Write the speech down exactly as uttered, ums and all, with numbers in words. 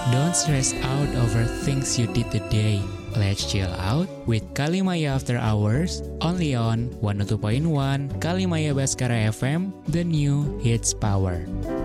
Don't stress out over things you did today. Let's chill out with Kalimaya After Hours, only on one oh two point one Kalimaya Baskara F M, the new hits power.